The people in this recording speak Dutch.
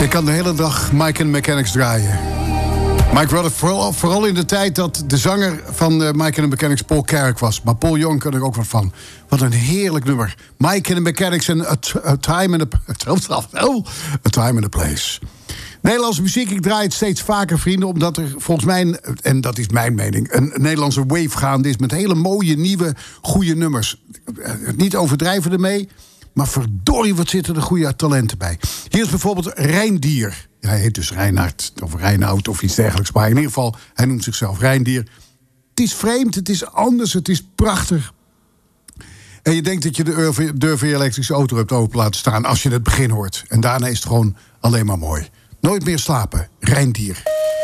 Ik kan de hele dag Mike and the Mechanics draaien. Mike Rutherford, vooral in de tijd dat de zanger van Mike and the Mechanics Paul Carrack was. Maar Paul Young kan er ook wat van. Wat een heerlijk nummer. Mike and the Mechanics en A Time and a Place. Nederlandse muziek, ik draai het steeds vaker, vrienden, omdat er volgens mij, en dat is mijn mening, een Nederlandse wave gaande is met hele mooie, nieuwe, goede nummers. Niet overdrijven ermee, maar verdorie, wat zitten er goede talenten bij. Hier is bijvoorbeeld Reindier. Ja, hij heet dus Reinhard of Reinoud of iets dergelijks, maar in ieder geval, hij noemt zichzelf Reindier. Het is vreemd, het is anders, het is prachtig. En je denkt dat je de deur van je elektrische auto hebt open laten staan als je het begin hoort. En daarna is het gewoon alleen maar mooi. Nooit meer slapen, Reindier.